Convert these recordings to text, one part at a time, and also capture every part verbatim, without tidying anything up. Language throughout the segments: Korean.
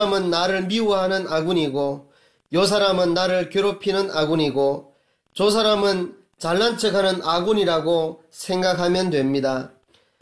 사람은 나를 미워하는 아군이고 요 사람은 나를 괴롭히는 아군이고 저 사람은 잘난 척하는 아군이라고 생각하면 됩니다.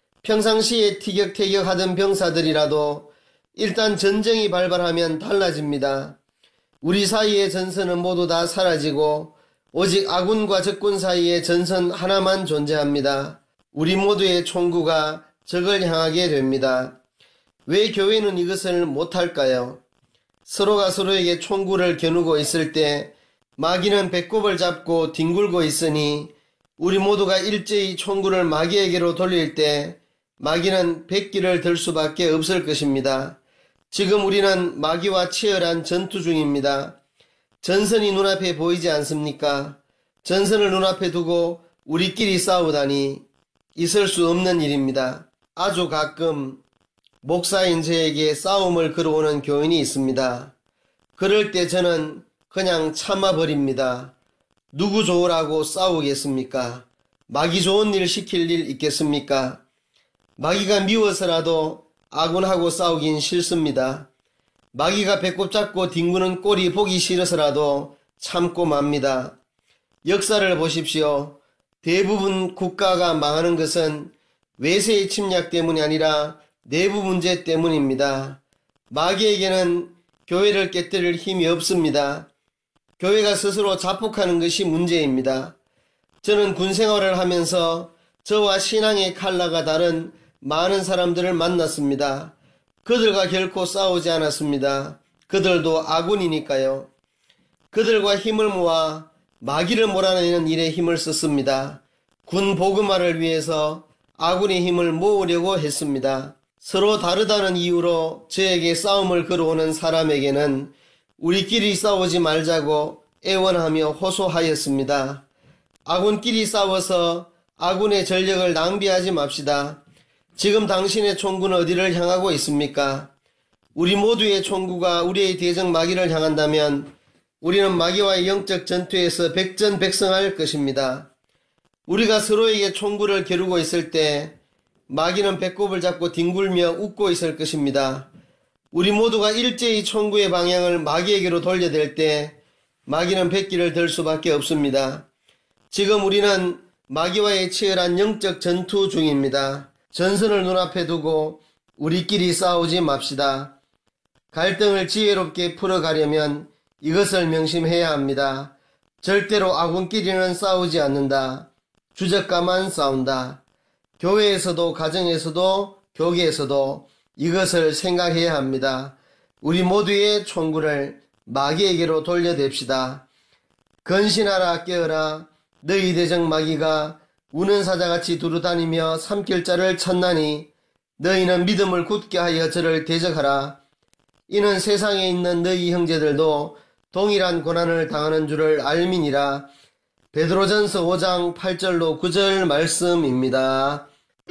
평상시에 티격태격하던 병사들이라도 일단 전쟁이 발발하면 달라집니다. 우리 사이의 전선은 모두 다 사라지고 오직 아군과 적군 사이의 전선 하나만 존재합니다. 우리 모두의 총구가 적을 향하게 됩니다. 왜 교회는 이것을 못할까요? 서로가 서로에게 총구를 겨누고 있을 때 마귀는 배꼽을 잡고 뒹굴고 있으니 우리 모두가 일제히 총구를 마귀에게로 돌릴 때 마귀는 백기를 들 수밖에 없을 것입니다. 지금 우리는 마귀와 치열한 전투 중입니다. 전선이 눈앞에 보이지 않습니까? 전선을 눈앞에 두고 우리끼리 싸우다니 있을 수 없는 일입니다. 아주 가끔 목사인 저에게 싸움을 걸어오는 교인이 있습니다. 그럴 때 저는 그냥 참아버립니다. 누구 좋으라고 싸우겠습니까? 마귀 좋은 일 시킬 일 있겠습니까? 마귀가 미워서라도 아군하고 싸우긴 싫습니다. 마귀가 배꼽 잡고 뒹구는 꼴이 보기 싫어서라도 참고 맙니다. 역사를 보십시오. 대부분 국가가 망하는 것은 외세의 침략 때문이 아니라 내부 문제 때문입니다. 마귀에게는 교회를 깨뜨릴 힘이 없습니다. 교회가 스스로 자폭하는 것이 문제입니다. 저는 군생활을 하면서 저와 신앙의 컬러가 다른 많은 사람들을 만났습니다. 그들과 결코 싸우지 않았습니다. 그들도 아군이니까요. 그들과 힘을 모아 마귀를 몰아내는 일에 힘을 썼습니다. 군 보그마를 위해서 아군의 힘을 모으려고 했습니다. 서로 다르다는 이유로 저에게 싸움을 걸어오는 사람에게는 우리끼리 싸우지 말자고 애원하며 호소하였습니다. 아군끼리 싸워서 아군의 전력을 낭비하지 맙시다. 지금 당신의 총구는 어디를 향하고 있습니까? 우리 모두의 총구가 우리의 대적 마귀를 향한다면 우리는 마귀와의 영적 전투에서 백전백승할 것입니다. 우리가 서로에게 총구를 겨루고 있을 때 마귀는 배꼽을 잡고 뒹굴며 웃고 있을 것입니다. 우리 모두가 일제히 총구의 방향을 마귀에게로 돌려댈 때 마귀는 백기를 들 수밖에 없습니다. 지금 우리는 마귀와의 치열한 영적 전투 중입니다. 전선을 눈앞에 두고 우리끼리 싸우지 맙시다. 갈등을 지혜롭게 풀어가려면 이것을 명심해야 합니다. 절대로 아군끼리는 싸우지 않는다. 주적과만 싸운다. 교회에서도 가정에서도 교계에서도 이것을 생각해야 합니다. 우리 모두의 총구를 마귀에게로 돌려댑시다. 건신하라 깨어라. 너희 대적 마귀가 우는 사자같이 두루다니며 삼킬자를 찾나니 너희는 믿음을 굳게 하여 저를 대적하라. 이는 세상에 있는 너희 형제들도 동일한 고난을 당하는 줄을 알미니라. 베드로전서 오 장 팔 절로 구 절 말씀입니다.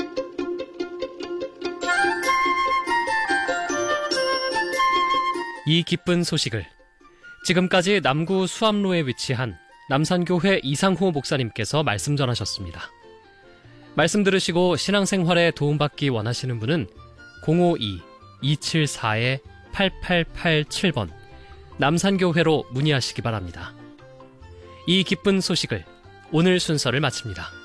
이 기쁜 소식을 지금까지 남구 수암로에 위치한 남산교회 이상호 목사님께서 말씀 전하셨습니다. 말씀 들으시고 신앙생활에 도움받기 원하시는 분은 공오이 이칠사 팔팔팔칠 번 남산교회로 문의하시기 바랍니다. 이 기쁜 소식을 오늘 순서를 마칩니다.